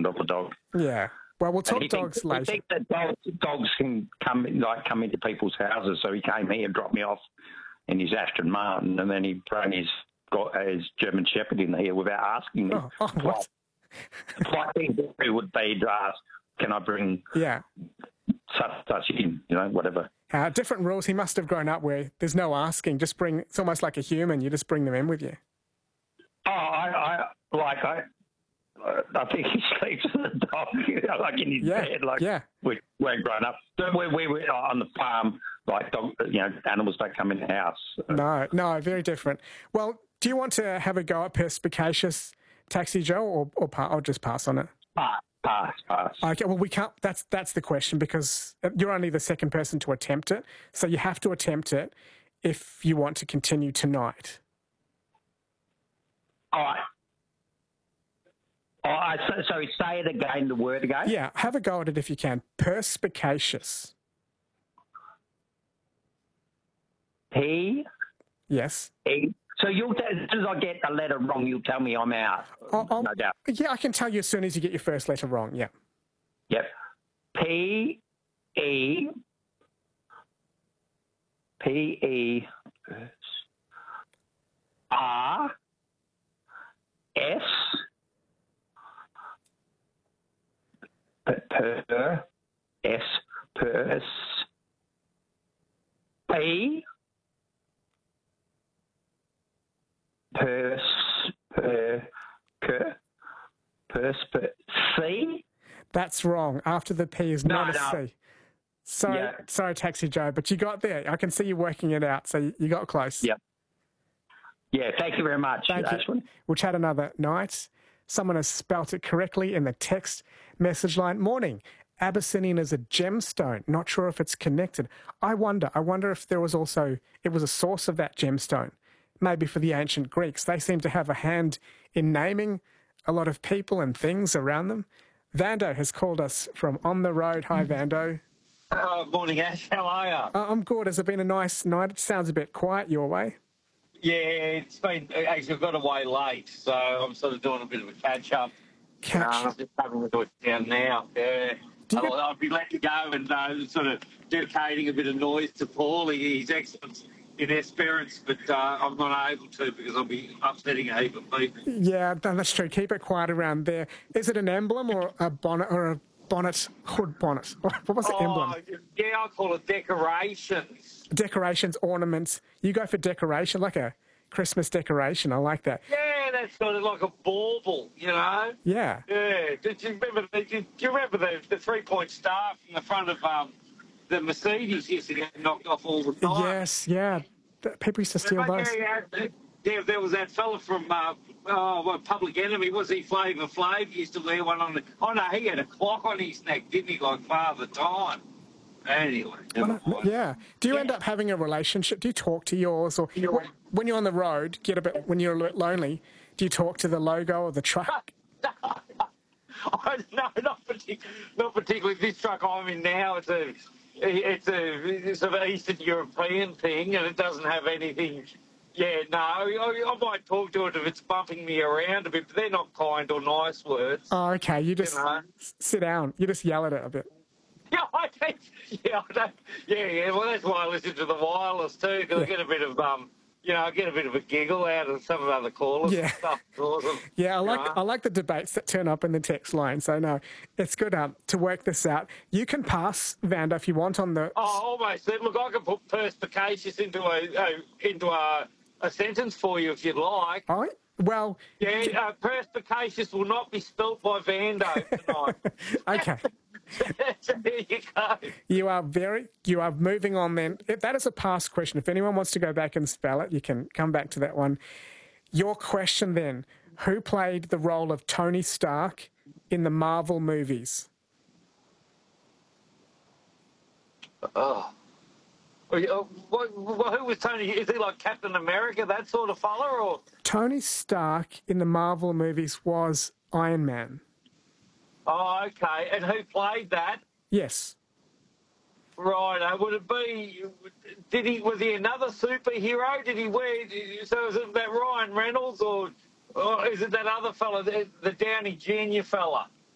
of a dog. Yeah. Well, we'll talk dogs He later. thinks that dogs can come into people's houses, so he came here and dropped me off in his Aston Martin, and then he brought his German Shepherd in here without asking me. What? The polite thing to do would be to ask, can I bring such in, whatever. Different rules. He must have grown up where there's no asking. It's almost like a human. You just bring them in with you. Oh, I think he sleeps with the dog, like in his bed, we weren't grown up. We were on the farm, like dog, animals don't come in the house. No, very different. Well, do you want to have a go at perspicacious, Taxi Joe, or I'll just pass on it? Pass. Okay, well, we can't. That's the question, because you're only the second person to attempt it, so you have to attempt it if you want to continue tonight. All right. So say it again, the word again? Yeah, have a go at it if you can. Perspicacious. P? Yes. E? So as soon as I get a letter wrong, you'll tell me I'm out, no doubt. Yeah, I can tell you as soon as you get your first letter wrong, yeah. Yep. P, E, R, S, pers, P, C? That's wrong. After the P is not a C. Sorry, Taxi Joe, but you got there. I can see you working it out, so you got close. Yep. Yeah, thank you very much, Ashwin. We'll chat another night. Someone has spelt it correctly in the text message line. Morning. Abyssinian is a gemstone. Not sure if it's connected. I wonder if it was a source of that gemstone. Maybe for the ancient Greeks. They seem to have a hand in naming a lot of people and things around them. Vando has called us from on the road. Hi, Vando. Morning, Ash. How are you? I'm good. Has it been a nice night? It sounds a bit quiet your way. Yeah, it's been... Actually, I got away late, so I'm sort of doing a bit of a catch-up. I'm just having to do it down now. Yeah. I'll be letting go and sort of dedicating a bit of noise to Paul. He's excellent in Esperance, but I'm not able to because I'll be upsetting a heap of people. Yeah, that's true. Keep it quiet around there. Is it an emblem or a bonnet hood bonnet? What was the emblem? Yeah, I call it decorations. Decorations, ornaments. You go for decoration, like a Christmas decoration. I like that. Yeah, that's sort of like a bauble, Yeah. Yeah. Do you remember the 3-point star from the front of the Mercedes used to get knocked off all the time? Yes, yeah. People used to steal those. Yeah, there was that fella from Public Enemy. Was he Flavor Flav? He used to wear one on the... Oh, no, he had a clock on his neck, didn't he, like Father Time? Anyway. Yeah. Do you end up having a relationship? Do you talk to yours? Or when you're on the road, when you're a bit lonely, do you talk to the logo or the truck? No, not particularly. This truck I'm in now, it's a sort of Eastern European thing, and it doesn't have anything... Yeah, no, I might talk to it if it's bumping me around a bit, but they're not kind or nice words. Oh, okay. You just sit down. You just yell at it a bit. Yeah, I don't. Yeah. Well, that's why I listen to the wireless too, because I get a bit of I get a bit of a giggle out of some of the other callers. Yeah. And stuff. Awesome. Yeah, I like the debates that turn up in the text line. So no, it's good to work this out. You can pass, Vanda, if you want on the. Oh, almost. Look, I can put perspicacious into a sentence for you if you'd like. All right. Well. Yeah, perspicacious will not be spelt by Vando tonight. Okay. So there you go. You are moving on then. That is a past question. If anyone wants to go back and spell it, you can come back to that one. Your question then, who played the role of Tony Stark in the Marvel movies? Oh. Well, who was Tony? Is he like Captain America, that sort of fella? Or? Tony Stark in the Marvel movies was Iron Man. Oh, okay. And who played that? Yes. Right. Would it be... Was he another superhero? Did he wear... So is it that Ryan Reynolds or is it that other fella, the Downey Jr. fella?